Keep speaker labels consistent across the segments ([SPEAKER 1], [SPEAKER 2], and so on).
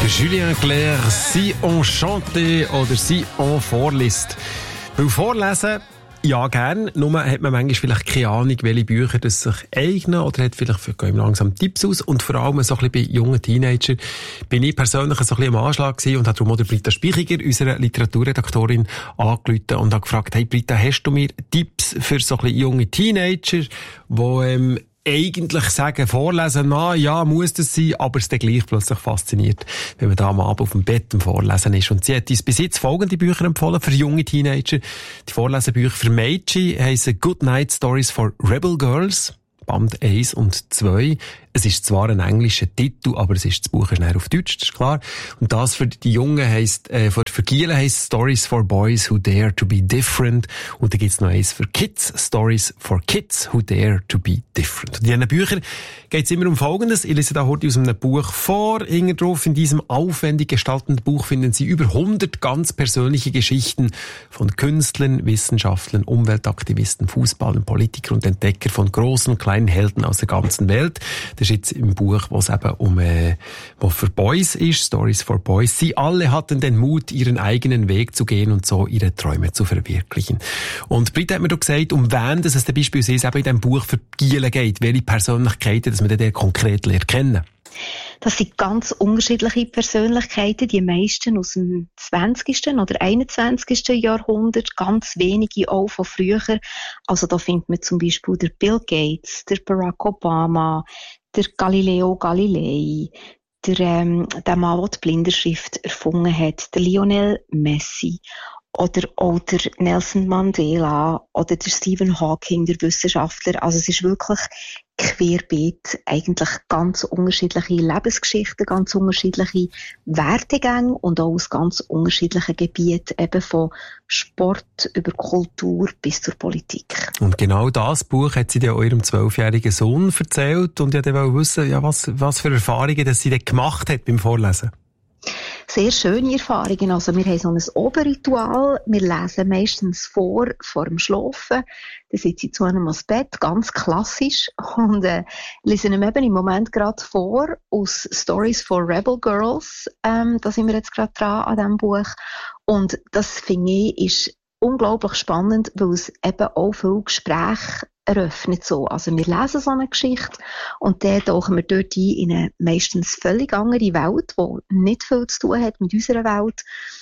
[SPEAKER 1] Julien Clerc, «Si on chantait» oder «Si on vorliest». Weil vorlesen, ja, gern. Nur hat man manchmal vielleicht keine Ahnung, welche Bücher das sich eignen oder hat vielleicht gehen langsam Tipps aus. Und vor allem so ein bisschen bei jungen Teenagern bin ich persönlich so ein bisschen am Anschlag gewesen und habe darum auch Britta Spichiger, unsere Literaturredaktorin, angerufen und habe gefragt, hey Britta, hast du mir Tipps für so ein bisschen junge Teenager, die eigentlich sagen, vorlesen, na ja, muss das sein, aber es dann gleich plötzlich fasziniert, wenn man da am Abend auf dem Bett am Vorlesen ist. Und sie hat uns bis jetzt folgende Bücher empfohlen für junge Teenager. Die Vorlesebücher für Mädchen heissen Good Night Stories for Rebel Girls, Band 1 und 2. Es ist zwar ein englischer Titel, aber das Buch ist auf Deutsch, das ist klar. Und das für die Jungen heisst, für Gielen heisst Stories for Boys Who Dare to be Different. Und dann gibt's noch eins für Kids, Stories for Kids Who Dare to be Different. Und in diesen Büchern geht's immer um Folgendes. Ich lese da heute aus einem Buch vor. Hinten drauf in diesem aufwendig gestalteten Buch finden Sie über 100 ganz persönliche Geschichten von Künstlern, Wissenschaftlern, Umweltaktivisten, Fußballern, Politikern und Entdeckern von großen und kleinen Helden aus der ganzen Welt. Das ist jetzt im Buch, wo es eben wo für Boys ist, Stories for Boys. Sie alle hatten den Mut, ihren eigenen Weg zu gehen und so ihre Träume zu verwirklichen. Und Britta hat mir doch gesagt, um wen dass es beispielsweise eben in diesem Buch für Gielen geht, welche Persönlichkeiten, dass man den konkret kennen.
[SPEAKER 2] Das sind ganz unterschiedliche Persönlichkeiten, die meisten aus dem 20. oder 21. Jahrhundert, ganz wenige auch von früher. Also da findet man zum Beispiel der Bill Gates, der Barack Obama, der Galileo Galilei, der Mann, der die Blindenschrift erfunden hat, der Lionel Messi oder auch der Nelson Mandela oder der Stephen Hawking, der Wissenschaftler. Also es ist wirklich querbeet, eigentlich ganz unterschiedliche Lebensgeschichten, ganz unterschiedliche Wertegänge und auch aus ganz unterschiedlichen Gebieten, eben von Sport über Kultur bis zur Politik.
[SPEAKER 1] Und genau das Buch hat sie dir eurem 12-jährigen Sohn erzählt und ich wollte wissen, ja, was für Erfahrungen das sie denn gemacht hat beim Vorlesen.
[SPEAKER 2] Sehr schöne Erfahrungen. Also wir haben so ein Oberritual. Wir lesen meistens vor dem Schlafen. Dann sitze ich zu einem ans Bett, ganz klassisch. Und lesen ihm eben im Moment gerade vor aus Stories for Rebel Girls. Da sind wir jetzt gerade dran an diesem Buch. Und das, finde ich, ist unglaublich spannend, weil es eben auch viel Gespräche eröffnet so. Also wir lesen so eine Geschichte und dann tauchen wir dort ein in eine meistens völlig andere Welt, die nicht viel zu tun hat mit unserer Welt.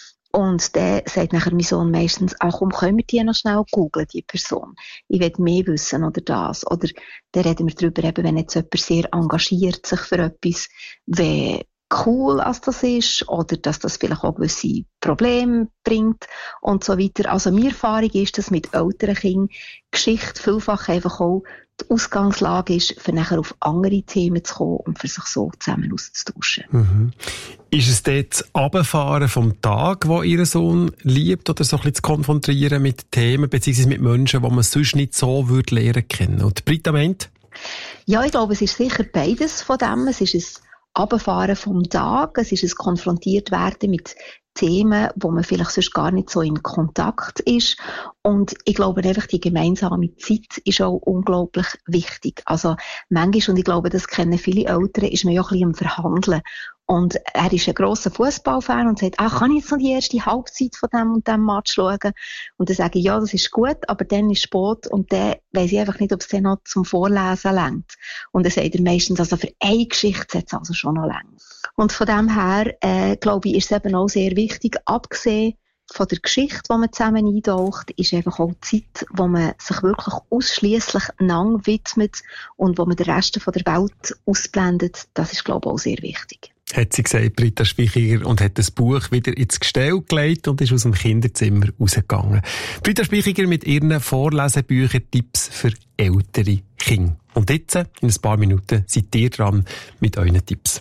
[SPEAKER 2] Und dann sagt nachher mein Sohn meistens, ach komm, können wir die noch schnell googeln, die Person. Ich will mehr wissen oder das. Oder dann reden wir darüber, eben, wenn jetzt jemand sehr engagiert sich für etwas, wie cool als das ist oder dass das vielleicht auch gewisse Probleme bringt und so weiter. Also meine Erfahrung ist, dass mit älteren Kindern Geschichte vielfach einfach auch die Ausgangslage ist, für nachher auf andere Themen zu kommen und für sich so zusammen auszutauschen.
[SPEAKER 1] Mhm. Ist es dort das Runterfahren vom Tag, wo Ihr Sohn liebt, oder so ein bisschen zu konfrontieren mit Themen beziehungsweise mit Menschen, die man sonst nicht so würde lernen kennen? Und Britta meint?
[SPEAKER 2] Ja, ich glaube, es ist sicher beides von dem. Es ist ein Runterfahren vom Tag, es ist ein konfrontiert werden mit Themen, wo man vielleicht sonst gar nicht so in Kontakt ist. Und ich glaube einfach, die gemeinsame Zeit ist auch unglaublich wichtig. Also manchmal, und ich glaube, das kennen viele Eltern, ist man ja ein bisschen am Verhandeln. Und er ist ein grosser Fußballfan und sagt, kann ich jetzt noch die erste Halbzeit von dem und dem Match schauen? Und dann sage ich, ja, das ist gut, aber dann ist spät und dann weiss ich einfach nicht, ob es dann noch zum Vorlesen reicht. Und dann sagt er meistens, also für eine Geschichte hat es also schon noch lang. Und von dem her, glaube ich, ist es eben auch sehr wichtig, abgesehen von der Geschichte, die man zusammen eintaucht, ist einfach auch die Zeit, wo man sich wirklich ausschliesslich lang widmet und wo man den Rest von der Welt ausblendet. Das ist, glaube ich, auch sehr wichtig.
[SPEAKER 1] Hat sie gesagt, Britta Spichiger, und hat das Buch wieder ins Gestell gelegt und ist aus dem Kinderzimmer rausgegangen. Britta Spichiger mit ihren Vorlesebücher-Tipps für ältere Kinder. Und jetzt, in ein paar Minuten, seid ihr dran mit euren Tipps.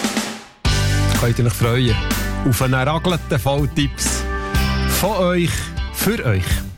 [SPEAKER 1] Könnt ihr euch freuen auf einen ragelten Volltipps von euch, für euch.